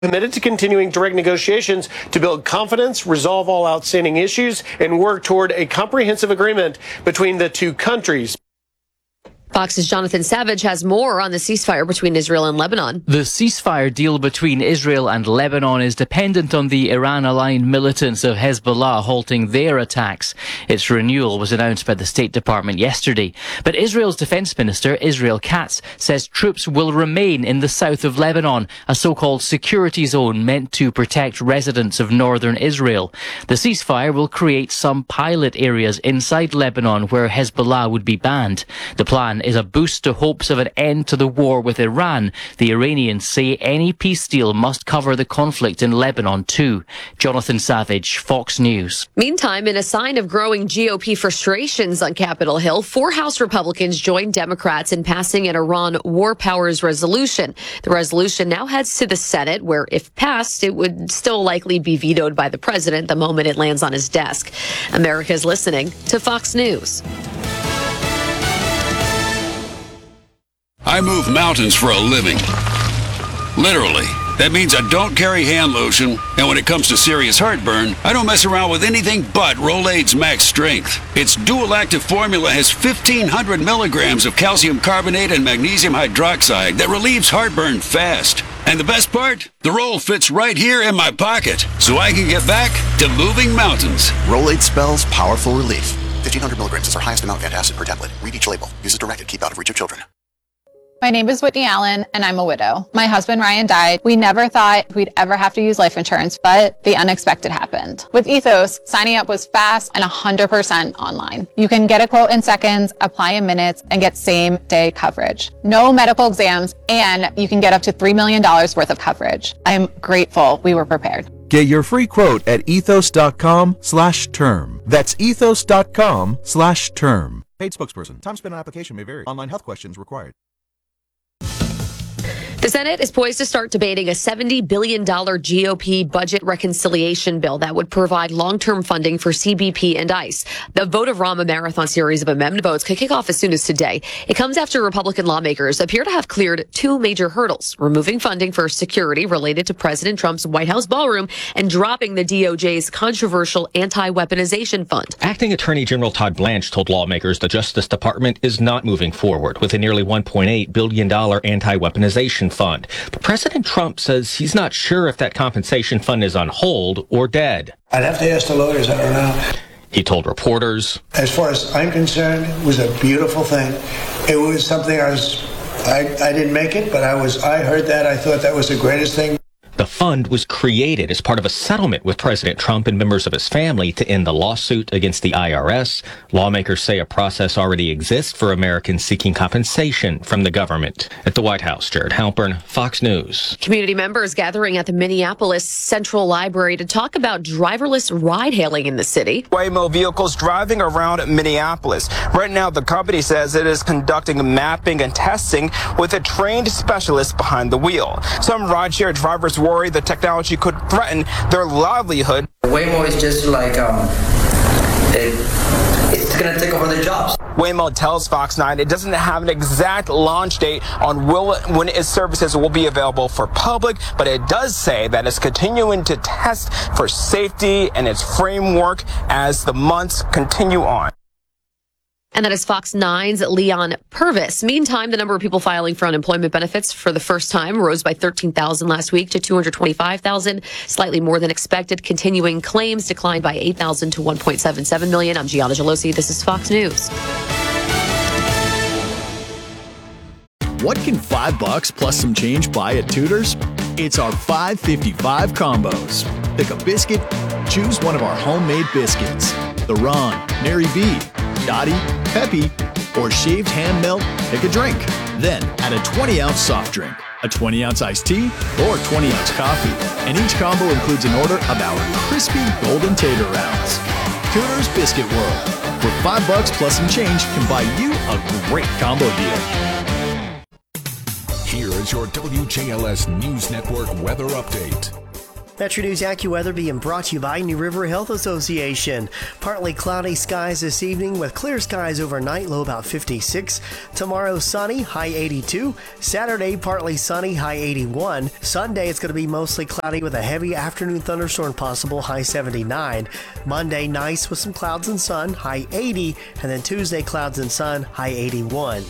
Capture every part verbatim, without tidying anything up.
committed to continuing direct negotiations to build confidence, resolve all outstanding issues, and work toward a comprehensive agreement between the two countries. Fox's Jonathan Savage has more on the ceasefire between Israel and Lebanon. The ceasefire deal between Israel and Lebanon is dependent on the Iran-aligned militants of Hezbollah halting their attacks. Its renewal was announced by the State Department yesterday. But Israel's Defense Minister, Israel Katz, says troops will remain in the south of Lebanon, a so-called security zone meant to protect residents of northern Israel. The ceasefire will create some pilot areas inside Lebanon where Hezbollah would be banned. The plan is a boost to hopes of an end to the war with Iran. The Iranians say any peace deal must cover the conflict in Lebanon too. Jonathan Savage, Fox News. Meantime, in a sign of growing G O P frustrations on Capitol Hill, four House Republicans joined Democrats in passing an Iran war powers resolution. The resolution now heads to the Senate, where if passed, it would still likely be vetoed by the president the moment it lands on his desk. America is listening to Fox News. I move mountains for a living. Literally. That means I don't carry hand lotion, and when it comes to serious heartburn, I don't mess around with anything but Rolaids Max Strength. Its dual-active formula has fifteen hundred milligrams of calcium carbonate and magnesium hydroxide that relieves heartburn fast. And the best part? The roll fits right here in my pocket, so I can get back to moving mountains. Rolaids spells powerful relief. fifteen hundred milligrams is our highest amount of antacid per tablet. Read each label. Use as directed. Keep out of reach of children. My name is Whitney Allen, and I'm a widow. My husband, Ryan, died. We never thought we'd ever have to use life insurance, but the unexpected happened. With Ethos, signing up was fast and one hundred percent online. You can get a quote in seconds, apply in minutes, and get same-day coverage. No medical exams, and you can get up to three million dollars worth of coverage. I'm grateful we were prepared. Get your free quote at ethos.com slash term. That's ethos.com slash term. Paid spokesperson. Time spent on application may vary. Online health questions required. The Senate is poised to start debating a seventy billion dollars G O P budget reconciliation bill that would provide long-term funding for C B P and ICE. The Vote of Rama marathon series of amendment votes could kick off as soon as today. It comes after Republican lawmakers appear to have cleared two major hurdles, removing funding for security related to President Trump's White House ballroom and dropping the D O J's controversial anti-weaponization fund. Acting Attorney General Todd Blanche told lawmakers the Justice Department is not moving forward with a nearly one point eight billion dollars anti-weaponization fund. But President Trump says he's not sure if that compensation fund is on hold or dead. I'd have to ask the lawyers, I don't know. He told reporters, as far as I'm concerned, it was a beautiful thing. It was something I was, I, I didn't make it, but I was, I heard that. I thought that was the greatest thing. The fund was created as part of a settlement with President Trump and members of his family to end the lawsuit against the I R S. Lawmakers say a process already exists for Americans seeking compensation from the government. At the White House, Jared Halpern, Fox News. Community members gathering at the Minneapolis Central Library to talk about driverless ride-hailing in the city. Waymo vehicles driving around Minneapolis. Right now, the company says it is conducting mapping and testing with a trained specialist behind the wheel. Some rideshare drivers worry the technology could threaten their livelihood. Waymo is just like, um, it, it's going to take over their jobs. Waymo tells Fox nine it doesn't have an exact launch date on will, when its services will be available for public, but it does say that it's continuing to test for safety and its framework as the months continue on. And that is Fox nine's Leon Purvis. Meantime, the number of people filing for unemployment benefits for the first time rose by thirteen thousand last week to two hundred twenty-five thousand, slightly more than expected. Continuing claims declined by eight thousand to one point seven seven million. I'm Gianna Gelosi. This is Fox News. What can five bucks plus some change buy at Tudor's? It's our five fifty-five combos. Pick a biscuit, choose one of our homemade biscuits. The Ron, Mary B, Dottie, Peppy, or shaved ham melt, pick a drink. Then add a twenty ounce soft drink, a twenty ounce iced tea, or twenty ounce coffee. And each combo includes an order of our crispy golden tater rounds. Tudor's Biscuit World, where five bucks plus some change can buy you a great combo deal. Here is your W J L S News Network weather update. Metro News AccuWeather being brought to you by New River Health Association. Partly cloudy skies this evening with clear skies overnight, low about fifty-six. Tomorrow sunny, high eighty-two. Saturday partly sunny, high eighty-one. Sunday it's going to be mostly cloudy with a heavy afternoon thunderstorm possible, high seventy-nine. Monday nice with some clouds and sun, high eighty. And then Tuesday clouds and sun, high eighty-one.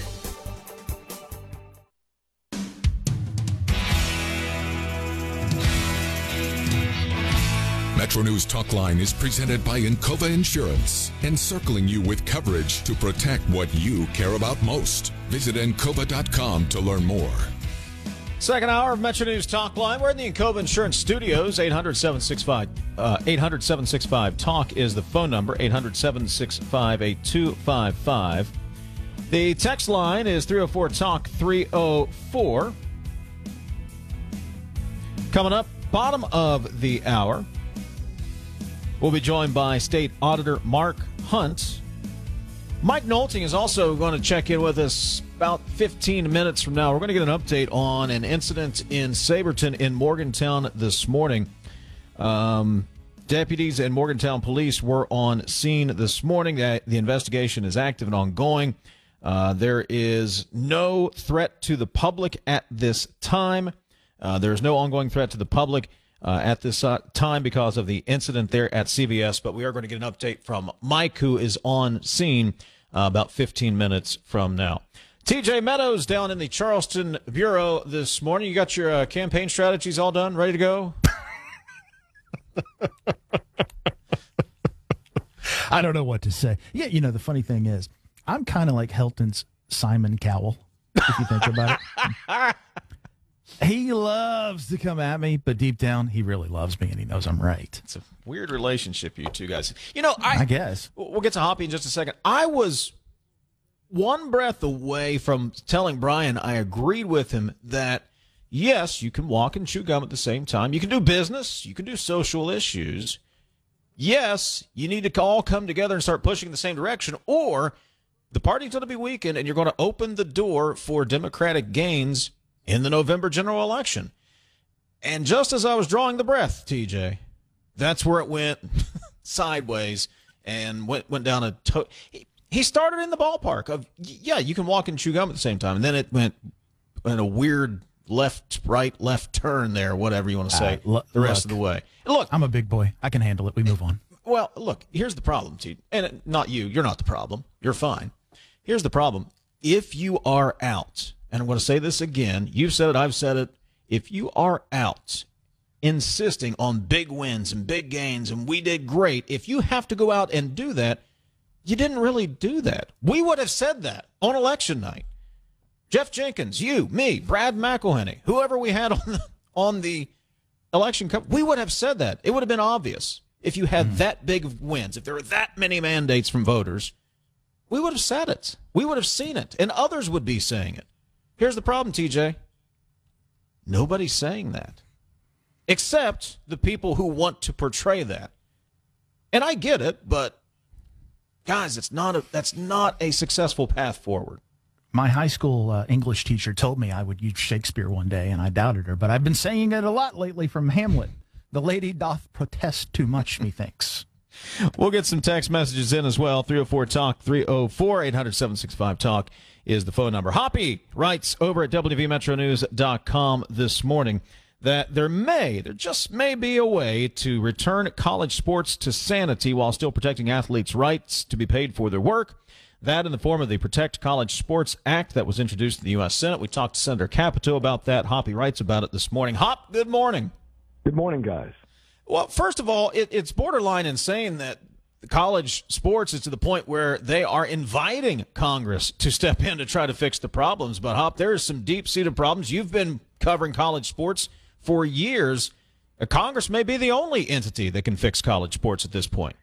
Metro News Talkline is presented by Encova Insurance, encircling you with coverage to protect what you care about most. Visit Encova dot com to learn more. Second hour of Metro News Talkline. We're in the Encova Insurance Studios. eight hundred, seven six five, uh, eight hundred, seven six five, talk is the phone number. eight hundred, seven six five, eight two five five. The text line is three oh four talk three oh four. Coming up, bottom of the hour, we'll be joined by State Auditor Mark Hunt. Mike Nolting is also going to check in with us about fifteen minutes from now. We're going to get an update on an incident in Saberton in Morgantown this morning. Um, deputies and Morgantown police were on scene this morning. The, the investigation is active and ongoing. Uh, there is no threat to the public at this time. Uh, there is no ongoing threat to the public Uh, at this uh, time because of the incident there at C V S, but we are going to get an update from Mike, who is on scene uh, about fifteen minutes from now. T J Meadows down in the Charleston Bureau this morning. You got your uh, campaign strategies all done, ready to go? I don't know what to say. Yeah, you know, the funny thing is, I'm kind of like Helton's Simon Cowell, if you think about it. He loves to come at me, but deep down, he really loves me, and he knows I'm right. It's a weird relationship, you two guys. You know, I, I guess. We'll get to Hoppy in just a second. I was one breath away from telling Brian I agreed with him that, yes, you can walk and chew gum at the same time. You can do business. You can do social issues. Yes, you need to all come together and start pushing in the same direction, or the party's going to be weakened, and you're going to open the door for Democratic gains in the November general election. And just as I was drawing the breath, T J, that's where it went sideways and went went down a to- he, he started in the ballpark of, yeah, you can walk and chew gum at the same time. And then it went in a weird left, right, left turn there, whatever you want to say, uh, l- the rest look, of the way. Look, I'm a big boy. I can handle it. We move on. Well, look, here's the problem, T. And not you. You're not the problem. You're fine. Here's the problem. If you are out, and I'm going to say this again, you've said it, I've said it, if you are out insisting on big wins and big gains and we did great, if you have to go out and do that, you didn't really do that. We would have said that on election night. Jeff Jenkins, you, me, Brad McElhenney, whoever we had on the, on the election cup, we would have said that. It would have been obvious if you had mm. that big of wins, if there were that many mandates from voters. We would have said it. We would have seen it, and others would be saying it. Here's the problem, T J. Nobody's saying that, except the people who want to portray that. And I get it, but guys, it's not a, that's not a successful path forward. My high school uh, English teacher told me I would use Shakespeare one day, and I doubted her, but I've been saying it a lot lately from Hamlet. The lady doth protest too much, methinks. We'll get some text messages in as well. three oh four talk three oh four, eight hundred, seven six five, talk is the phone number. Hoppy writes over at W V Metro News dot com this morning that there may, there just may be a way to return college sports to sanity while still protecting athletes' rights to be paid for their work. That in the form of the Protect College Sports Act that was introduced in the U S Senate. We talked to Senator Capito about that. Hoppy writes about it this morning. Hop, good morning. Good morning, guys. Well, first of all, it, it's borderline insane that college sports is to the point where they are inviting Congress to step in to try to fix the problems. But, Hop, there are some deep-seated problems. You've been covering college sports for years. Congress may be the only entity that can fix college sports at this point.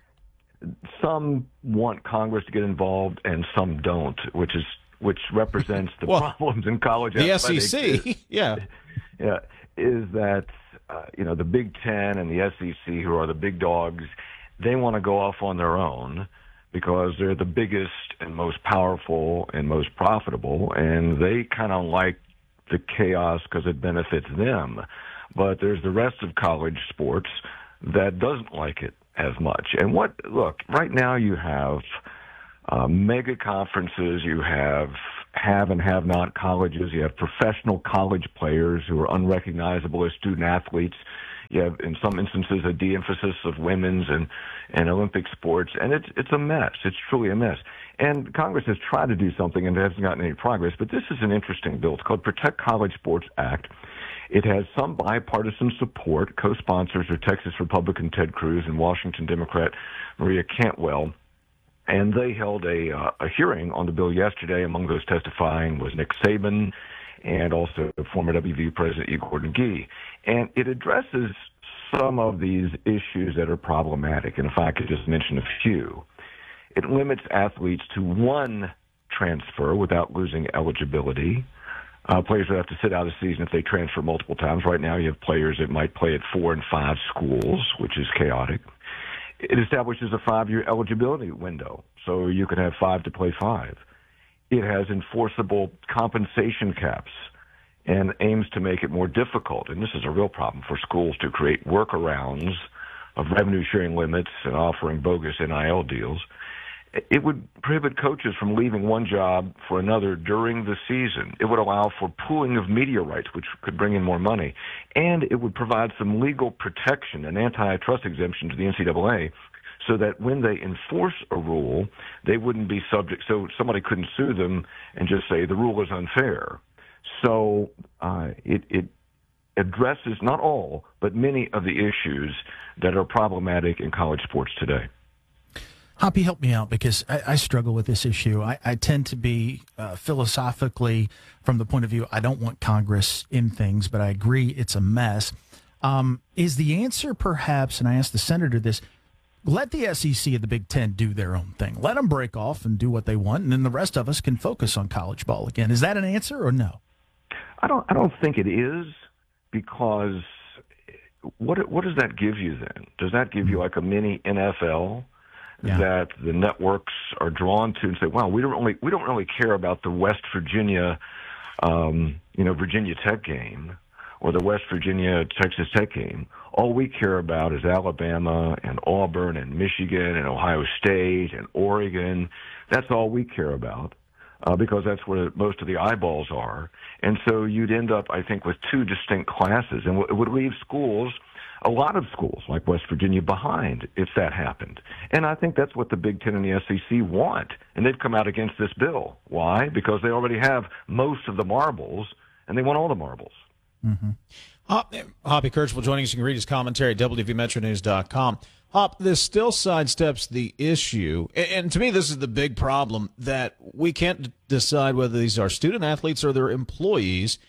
Some want Congress to get involved, and some don't, which is which represents the well, problems in college the athletics. The S E C, is, yeah, yeah, is that uh, you know the Big Ten and the S E C, who are the big dogs, they want to go off on their own because they're the biggest and most powerful and most profitable, and they kind of like the chaos because it benefits them. but there's the rest of college sports that doesn't like it as much. And what, look, right now you have uh, mega conferences, you have have and have not colleges, you have professional college players who are unrecognizable as student athletes. You have, in some instances, a de-emphasis of women's and, and Olympic sports, and it's it's a mess. It's truly a mess. And Congress has tried to do something and hasn't gotten any progress, but this is an interesting bill. It's called Protect College Sports Act. It has some bipartisan support. Co-sponsors are Texas Republican Ted Cruz and Washington Democrat Maria Cantwell. And they held a, uh, a hearing on the bill yesterday. Among those testifying was Nick Saban and also former W V U President E. Gordon Gee. And it addresses some of these issues that are problematic. And if I could just mention a few, it limits athletes to one transfer without losing eligibility. Uh, players would have to sit out a season if they transfer multiple times. Right now you have players that might play at four and five schools, which is chaotic. It establishes a five-year eligibility window, so you can have five to play five. It has enforceable compensation caps and aims to make it more difficult, and this is a real problem, for schools to create workarounds of revenue-sharing limits and offering bogus N I L deals. It would prohibit coaches from leaving one job for another during the season. It would allow for pooling of media rights, which could bring in more money. And it would provide some legal protection, an antitrust exemption to the N C double A, so that when they enforce a rule, they wouldn't be subject, so somebody couldn't sue them and just say the rule is unfair. So uh, it, it addresses not all, but many of the issues that are problematic in college sports today. Hoppy, help me out, because I, I struggle with this issue. I, I tend to be uh, philosophically, from the point of view, I don't want Congress in things, but I agree it's a mess. Um, is the answer perhaps, and I asked the senator this, let the S E C and the Big Ten do their own thing. Let them break off and do what they want, and then the rest of us can focus on college ball again. Is that an answer or no? I don't. I don't think it is, because what what does that give you then? Does that give you like a mini N F L? Yeah. That the networks are drawn to and say, "Wow, we don't really we don't really care about the West Virginia, um, you know, Virginia Tech game or the West Virginia Texas Tech game. All we care about is Alabama and Auburn and Michigan and Ohio State and Oregon. That's all we care about, uh, because that's where most of the eyeballs are. And so you'd end up, I think, with two distinct classes, and it would leave schools." A lot of schools like West Virginia behind if that happened. And I think that's what the Big Ten and the S E C want. And they've come out against this bill. Why? Because they already have most of the marbles, and they want all the marbles. Mm-hmm. Hop, Hoppy Kercheval joining us. You can read his commentary at W V Metro News dot com. Hop, this still sidesteps the issue. And, and to me, this is the big problem, that we can't d- decide whether these are student athletes or they're employees.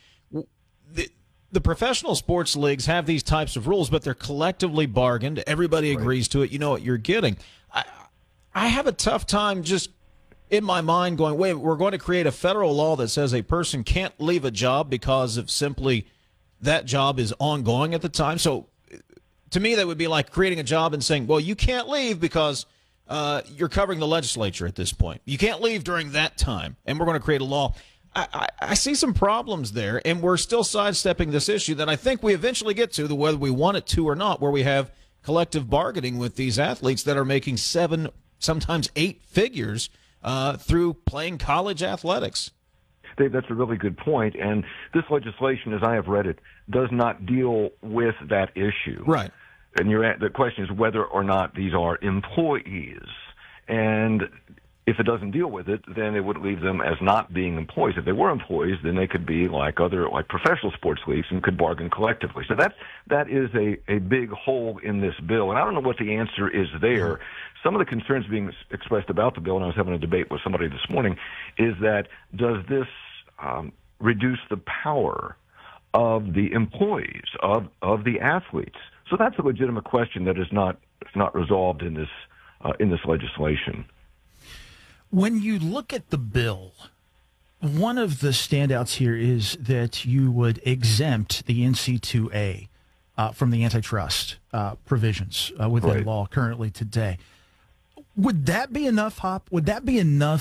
The, The professional sports leagues have these types of rules, but they're collectively bargained. Everybody agrees to it. You know what you're getting. I, I have a tough time just in my mind going, wait, we're going to create a federal law that says a person can't leave a job because of simply that job is ongoing at the time. So to me, that would be like creating a job and saying, well, you can't leave because uh, you're covering the legislature at this point. You can't leave during that time, and we're going to create a law. I, I, I see some problems there, and we're still sidestepping this issue that I think we eventually get to, the whether we want it to or not, where we have collective bargaining with these athletes that are making seven, sometimes eight figures uh, through playing college athletics. Dave, that's a really good point, and this legislation, as I have read it, does not deal with that issue. Right. And you're, the question is whether or not these are employees. And if it doesn't deal with it, then it would leave them as not being employees. If they were employees, then they could be like other, like professional sports leagues and could bargain collectively. So that's, that is a, a big hole in this bill. And I don't know what the answer is there. Some of the concerns being expressed about the bill, and I was having a debate with somebody this morning, is that does this um, reduce the power of the employees, of, of the athletes? So that's a legitimate question that is not, not resolved in this, uh, in this legislation. When you look at the bill, one of the standouts here is that you would exempt the N C double A uh, from the antitrust uh, provisions uh, within right. law currently today. Would that be enough, Hop? Would that be enough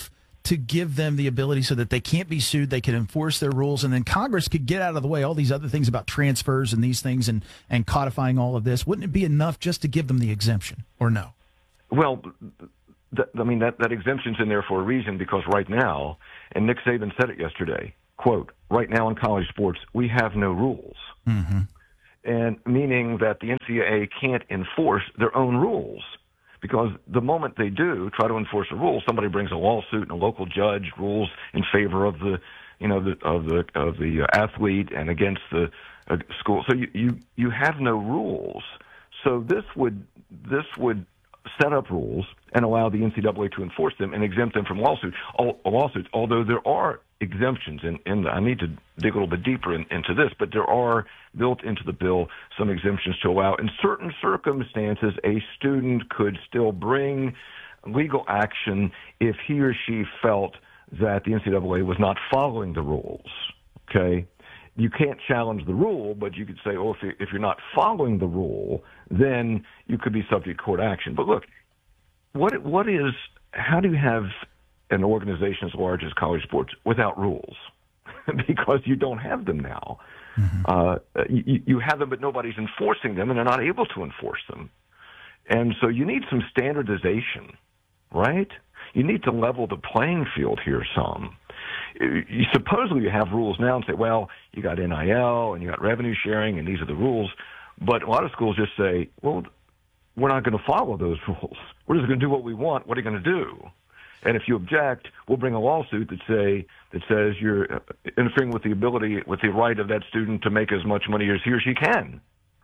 to give them the ability so that they can't be sued, they can enforce their rules, and then Congress could get out of the way all these other things about transfers and these things and, and codifying all of this? Wouldn't it be enough just to give them the exemption, or no? Well, th- I mean, that, that exemption's in there for a reason, because right now, and Nick Saban said it yesterday, quote, right now in college sports, we have no rules. Mm-hmm. And meaning that the N C double A can't enforce their own rules. Because the moment they do try to enforce a rule, somebody brings a lawsuit and a local judge rules in favor of the, you know, the, of the of the athlete and against the uh, school. So you, you you have no rules. So this would this would set up rules and allow the N C double A to enforce them and exempt them from lawsuits. All, lawsuits. Although there are exemptions, and in, in I need to dig a little bit deeper in, into this, but there are built into the bill some exemptions to allow, in certain circumstances, a student could still bring legal action if he or she felt that the N C double A was not following the rules. Okay? You can't challenge the rule, but you could say, oh, if, you, if you're not following the rule, then you could be subject to court action. But look, what what is, how do you have an organization as large as college sports without rules? Because you don't have them now. Mm-hmm. Uh, you, you have them, but nobody's enforcing them, and they're not able to enforce them. And so you need some standardization, right? You need to level the playing field here some. You supposedly you have rules now and say, well, you got N I L and you got revenue sharing, and these are the rules. But a lot of schools just say, well, we're not going to follow those rules. We're just going to do what we want. What are you going to do? And if you object, we'll bring a lawsuit that say that says you're interfering with the ability, with the right of that student to make as much money as he or she can.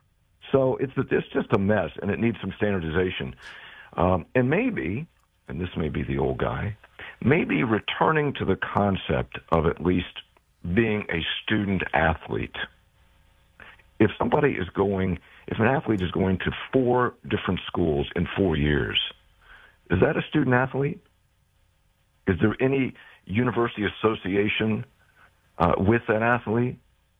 So it's it's just a mess, and it needs some standardization. Um, and maybe, and this may be the old guy, maybe returning to the concept of at least being a student athlete. If somebody is going, if an athlete is going to four different schools in four years, is that a student athlete? Is there any university association uh, with that athlete?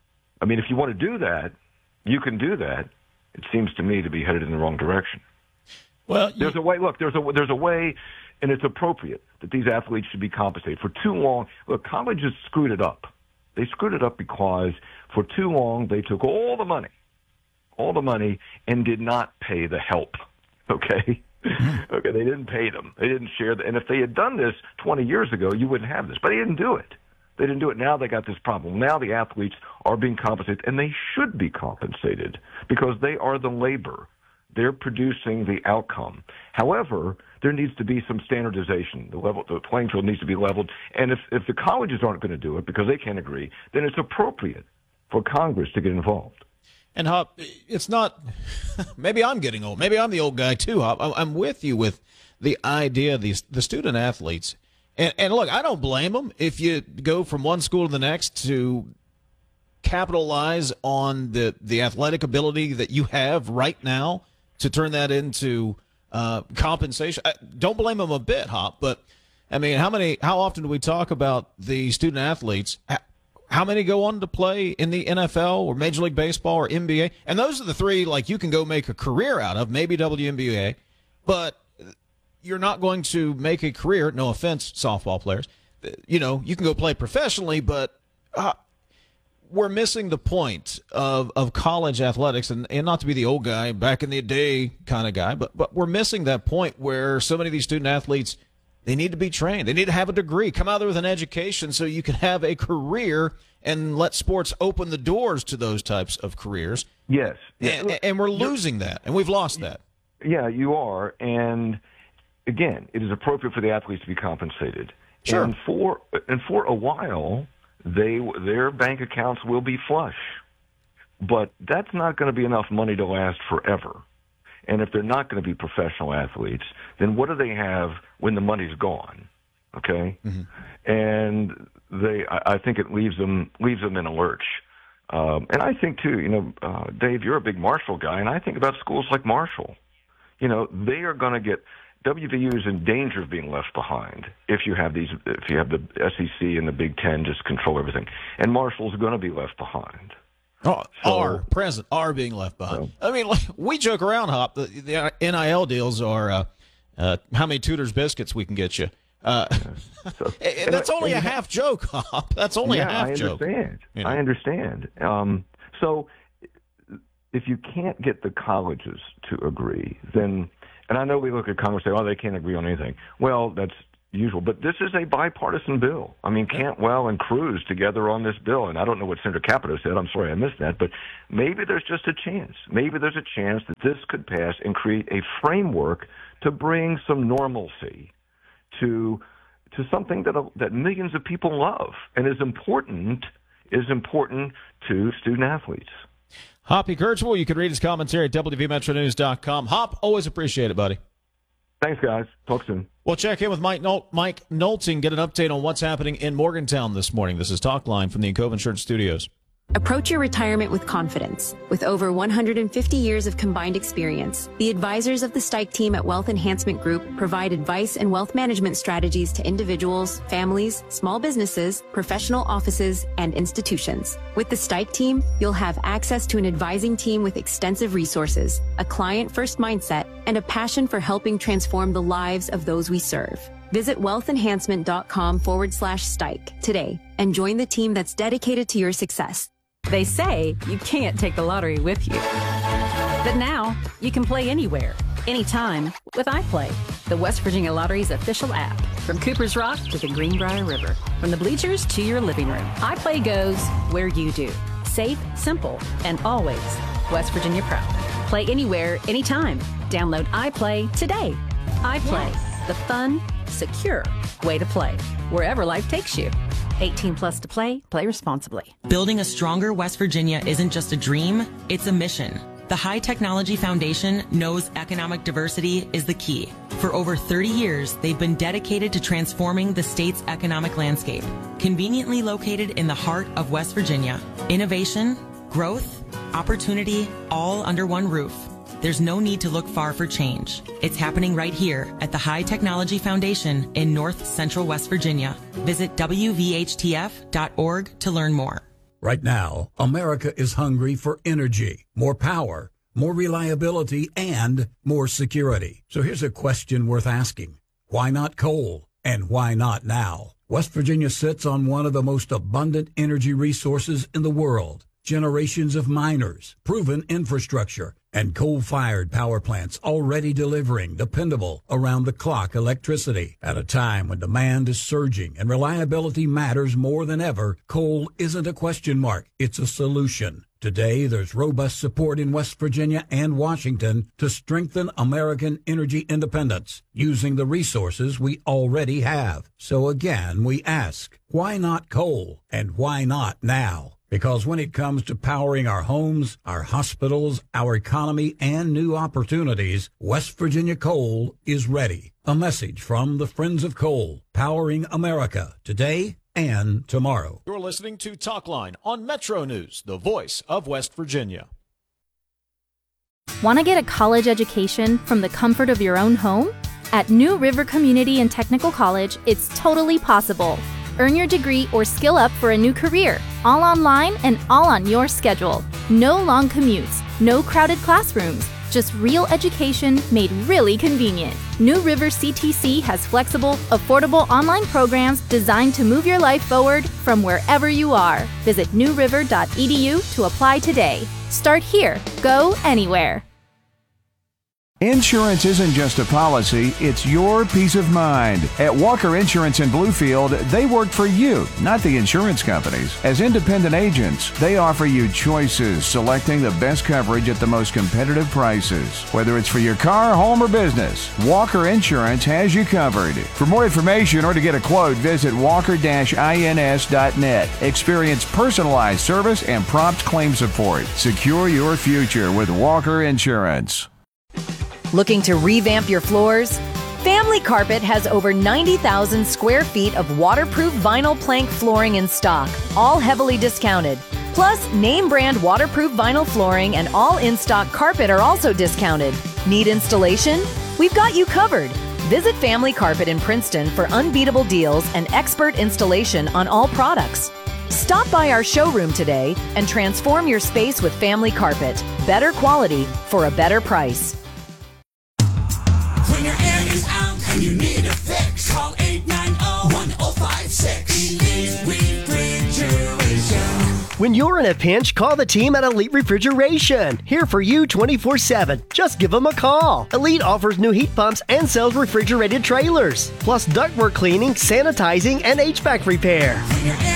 I mean, if you want to do that, you can do that. It seems to me to be headed in the wrong direction. Well, you... there's a way. Look, there's a there's a way, and it's appropriate that these athletes should be compensated. For too long, look, colleges screwed it up. They screwed it up because for too long they took all the money, all the money, and did not pay the help. Okay. Okay, they didn't pay them. They didn't share. The, and if they had done this twenty years ago, you wouldn't have this. But they didn't do it. They didn't do it. Now they got this problem. Now the athletes are being compensated, and they should be compensated because they are the labor. They're producing the outcome. However, there needs to be some standardization. The level, the playing field needs to be leveled. And if, if the colleges aren't going to do it because they can't agree, then it's appropriate for Congress to get involved. And Hop, it's not, maybe I'm getting old. Maybe I'm the old guy too, Hop. I'm with you with the idea of these, the student athletes. And, and look, I don't blame them if you go from one school to the next to capitalize on the, the athletic ability that you have right now to turn that into uh, compensation. I don't blame them a bit, Hop. But, I mean, how many, how often do we talk about the student athletes? How many go on to play in the N F L or Major League Baseball or N B A? And those are the three, like, you can go make a career out of, maybe W N B A, but you're not going to make a career, no offense, softball players. You know, you can go play professionally, but uh, we're missing the point of, of college athletics, and, and not to be the old guy, back in the day kind of guy, but, but we're missing that point where so many of these student athletes, they need to be trained. They need to have a degree, come out there with an education so you can have a career and let sports open the doors to those types of careers. Yes. And, and we're losing that, and we've lost that. Yeah, you are. And, again, it is appropriate for the athletes to be compensated. Sure. And for, and for a while, they their bank accounts will be flush. But that's not going to be enough money to last forever. And if they're not going to be professional athletes, then what do they have when the money's gone? Okay, mm-hmm. and they, I, I think it leaves them leaves them in a lurch. Um, and I think too, you know, uh, Dave, you're a big Marshall guy, and I think about schools like Marshall. You know, they are going to get W V U is in danger of being left behind if you have these, if you have the S E C and the Big Ten just control everything, and Marshall's going to be left behind. Oh, so, are present are being left behind. So, I mean, like, we joke around, Hop. The, the N I L deals are uh, uh, how many Tudor's biscuits we can get you. Uh, So, and that's only a half joke, Hop. That's only yeah, a half I joke. understand. You know? I understand. Um, so if you can't get the colleges to agree, then, and I know we look at Congress and say, oh, they can't agree on anything. Well, that's usual. But this is a bipartisan bill. I mean, Cantwell and Cruz together on this bill, and I don't know what Senator Capito said. I'm sorry I missed that. But maybe there's just a chance. Maybe there's a chance that this could pass and create a framework to bring some normalcy to to something that that millions of people love and is important is important to student athletes. Hoppy Kurtzwell, you can read his commentary at W V Metro News dot com. Hop, always appreciate it, buddy. Thanks, guys. Talk soon. We'll check in with Mike Nol- Mike Nolting, get an update on what's happening in Morgantown this morning. This is Talk Line from the Encova Insurance Studios. Approach your retirement with confidence. With over one hundred fifty years of combined experience, the advisors of the Stike team at Wealth Enhancement Group provide advice and wealth management strategies to individuals, families, small businesses, professional offices, and institutions. With the Stike team, you'll have access to an advising team with extensive resources, a client-first mindset, and a passion for helping transform the lives of those we serve. Visit wealthenhancement.com forward slash Stike today and join the team that's dedicated to your success. They say you can't take the lottery with you. But now, you can play anywhere, anytime with iPlay, the West Virginia Lottery's official app. From Cooper's Rock to the Greenbrier River, from the bleachers to your living room, iPlay goes where you do. Safe, simple, and always West Virginia proud. Play anywhere, anytime. Download iPlay today. iPlay, yes. The fun, secure way to play, wherever life takes you. eighteen plus to play, play responsibly. Building a stronger West Virginia isn't just a dream, it's a mission. The High Technology Foundation knows economic diversity is the key. For over thirty years, they've been dedicated to transforming the state's economic landscape. Conveniently located in the heart of West Virginia, innovation, growth, opportunity, all under one roof. There's no need to look far for change. It's happening right here at the High Technology Foundation in North Central West Virginia. Visit W V H T F dot org to learn more. Right now, America is hungry for energy, more power, more reliability, and more security. So here's a question worth asking. Why not coal? And why not now? West Virginia sits on one of the most abundant energy resources in the world. Generations of miners, proven infrastructure, and coal-fired power plants already delivering dependable, around-the-clock electricity. At a time when demand is surging and reliability matters more than ever, coal isn't a question mark, it's a solution. Today, there's robust support in West Virginia and Washington to strengthen American energy independence using the resources we already have. So again, we ask, why not coal? And why not now? Because when it comes to powering our homes, our hospitals, our economy, and new opportunities, West Virginia Coal is ready. A message from the Friends of Coal, powering America today and tomorrow. You're listening to Talkline on Metro News, the voice of West Virginia. Want to get a college education from the comfort of your own home? At New River Community and Technical College, it's totally possible. Earn your degree or skill up for a new career, all online and all on your schedule. No long commutes, no crowded classrooms, just real education made really convenient. New River C T C has flexible, affordable online programs designed to move your life forward from wherever you are. Visit new river dot e d u to apply today. Start here, go anywhere. Insurance isn't just a policy, it's your peace of mind. At Walker Insurance in Bluefield, they work for you, not the insurance companies. As independent agents, they offer you choices, selecting the best coverage at the most competitive prices. Whether it's for your car, home, or business, Walker Insurance has you covered. For more information or to get a quote, visit walker dash ins dot net. Experience personalized service and prompt claim support. Secure your future with Walker Insurance. Looking to revamp your floors? Family Carpet has over ninety thousand square feet of waterproof vinyl plank flooring in stock, all heavily discounted. Plus, name brand waterproof vinyl flooring and all in-stock carpet are also discounted. Need installation? We've got you covered. Visit Family Carpet in Princeton for unbeatable deals and expert installation on all products. Stop by our showroom today and transform your space with Family Carpet. Better quality for a better price. When your air is out and you need a fix, call eight nine When you're in a pinch, call the team at Elite Refrigeration. Here for you twenty-four seven. Just give them a call. Elite offers new heat pumps and sells refrigerated trailers, plus ductwork cleaning, sanitizing, and H V A C repair.